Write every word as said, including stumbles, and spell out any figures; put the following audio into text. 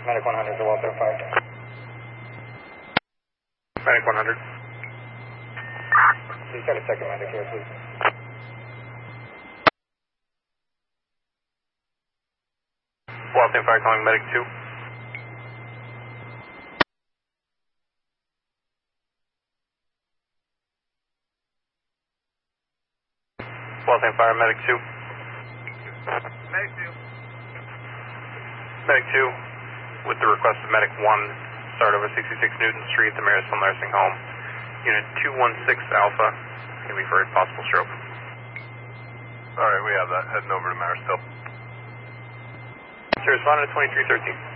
Medic one hundred to Walter Fire. Medic one hundred. Please got a second medic here, please. Walton Fire calling Medic two. Walton Fire Medic two. Medic two. Medic two, with the request of Medic one, start over sixty-six Newton Street, the Marysville Nursing Home. Unit two one six Alpha, going to be for a possible stroke. Alright, we have that. Heading over to Marysville. Sir, responding to twenty-three thirteen.